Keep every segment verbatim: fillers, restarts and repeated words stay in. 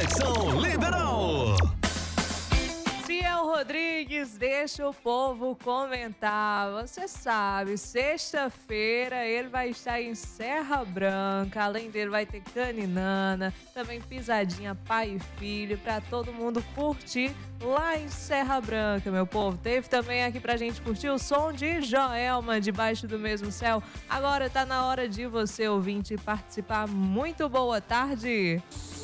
Conexão Liberal. Ciel Rodrigues, deixa o povo comentar. Você sabe, sexta-feira ele vai estar em Serra Branca. Além dele vai ter caninana, também pisadinha pai e filho, pra todo mundo curtir lá em Serra Branca, meu povo. Teve também aqui pra gente curtir o som de Joelma, Debaixo do Mesmo Céu. Agora tá na hora de você, ouvinte, participar. Muito boa tarde.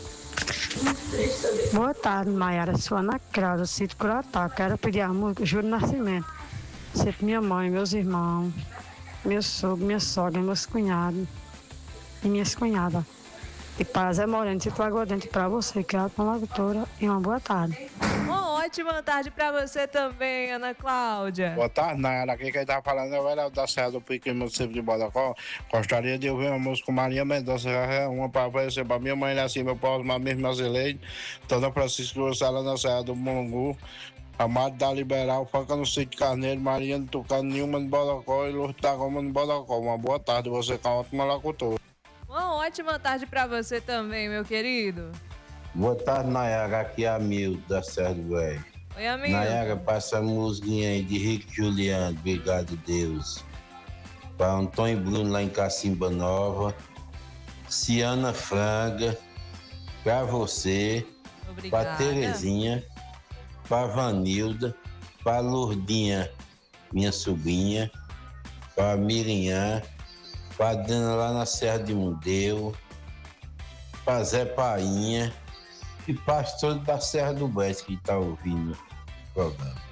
Boa tarde, Maiara. Sou Ana Cláudia, Sítio Curatá. Quero pedir a música Júlio Nascimento. Sempre minha mãe, meus irmãos, meu sogro, minha sogra, meus cunhados e minhas cunhadas. E para Zé Moreno, Sítio Aguardente, para você, que é a locutora, e uma boa tarde. Uma ótima tarde pra você também, Ana Cláudia. Boa tarde, Nayara. Aqui quem tá falando é o Heraldo da Serra do Pique, município de Bodocó. Gostaria de ouvir uma música com Maria Mendonça, uma para oferecer para minha mãe, assim, meu pai, uma mesma Azileide, Dona Francisco Gonçalves na Serra do Mulungu, Amado da Liberal, Foca no Sítio Carneiro, Maria do Tucano, Nilma de Bodocó e Lourdes da Goma de Bodocó. Uma boa tarde, você com a ótima locutora. Uma ótima tarde pra você também, meu querido. Boa tarde, Nayara. Aqui é a Milton da Serra do Velho. Oi, amigo. Nayara, passa a musiquinha aí de Rico Juliano, obrigado Deus. Para Antônio Bruno lá em Cacimba Nova, Ciana Franga, para você, para Terezinha, para Vanilda, para Lourdinha, minha sobrinha, para Mirinhã, para Dana lá na Serra de Mundeu, para Zé Painha e pastor da Serra do Brás que está ouvindo o programa.